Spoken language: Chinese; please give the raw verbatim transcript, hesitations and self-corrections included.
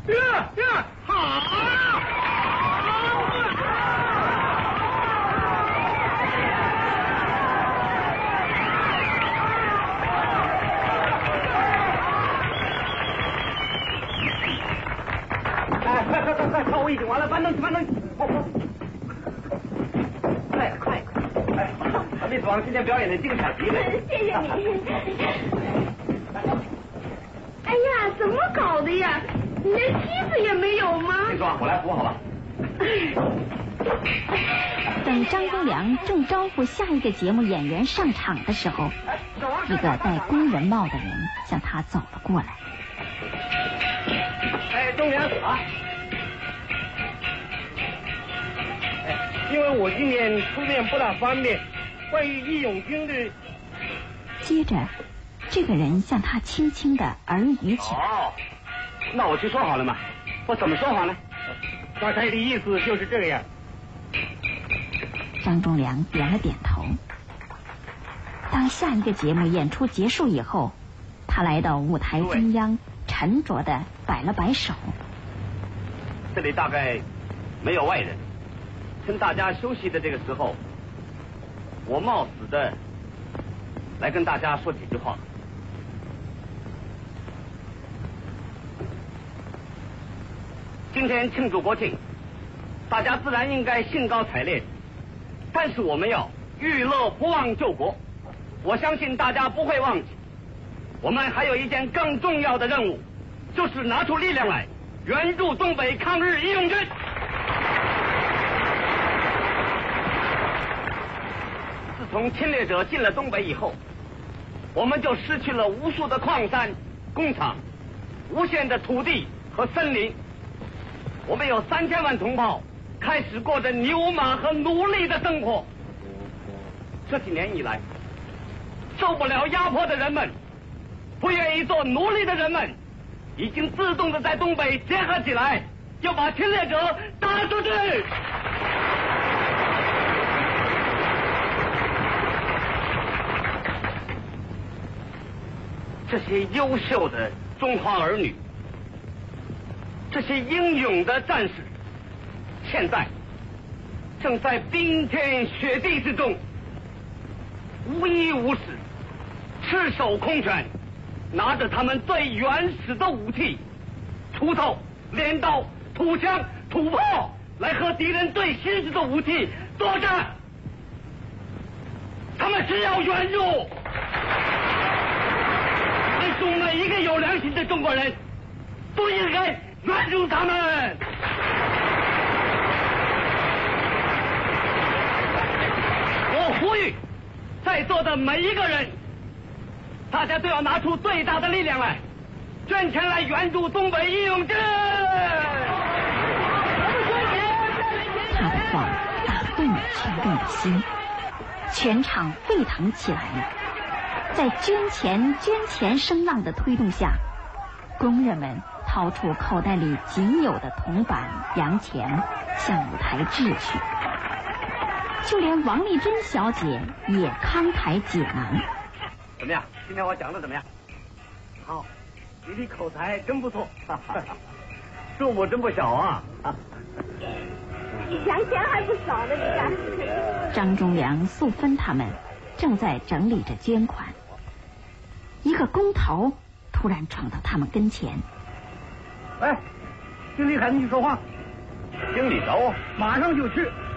呀呀，好啊！哎，快快快快，操！我已经完了，翻东西，翻东西，快快！快快快！哎，妹子王今天表演的精彩极了， 谢谢你。哎呀，怎么搞的呀？你连梯子也没有吗？ 妹子王，我来扶好吧。 等张公良正招呼下一个节目演员上场的时候，一个戴工人帽的人向他走了过来。 哎，中良啊！哎，因为我今年出面不大方便，关于义勇军的。 接着，这个人向他轻轻的耳语起来。 哦，那我去说好了嘛。我怎么说好呢？刚才的意思就是这样。 张忠良点了点头。当下一个节目演出结束以后，他来到舞台中央，沉着的摆了摆手。 这里大概没有外人，趁大家休息的这个时候，我冒死的来跟大家说几句话。今天庆祝国庆，大家自然应该兴高采烈，但是我们要欲乐不忘救国。我相信大家不会忘记，我们还有一件更重要的任务，就是拿出力量来援助东北抗日义勇军。自从侵略者进了东北以后，我们就失去了无数的矿山、工厂、无限的土地和森林。我们有三千万同胞开始过着牛马和奴隶的生活。这几年以来，受不了压迫的人们，不愿意做奴隶的人们，已经自动的在东北结合起来，要把侵略者打出去。这些优秀的中华儿女，这些英勇的战士，现在正在冰天雪地之中，无衣无食，赤手空拳，拿着他们最原始的武器——锄头、镰刀、土枪、土炮，来和敌人最新式的武器作战。他们需要援助，而中每一个有良心的中国人都应该援助他们。我呼吁在座的每一个人，大家都要拿出最大的力量来，捐钱来援助东北义勇军。 他的话打动了群众的心，全场沸腾起来了。在捐钱捐钱声浪的推动下，工人们掏出口袋里仅有的铜板洋钱向舞台掷去，就连王丽珍小姐也慷慨解囊。 怎么样？今天我讲的怎么样？好，你的口才真不错，数目真不小啊！ 洋钱还不少呢，你看。 张忠良、素芬他们正在整理着捐款，一个工头突然闯到他们跟前。 哎，经理喊你去说话。经理找我，马上就去。